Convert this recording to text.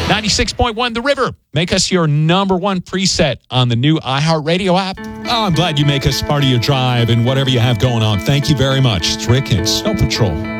96.1 The River. Make us your number one preset on the new iHeartRadio app. Oh, I'm glad you make us part of your drive and whatever you have going on. Thank you very much. It's Rick and Snow Patrol.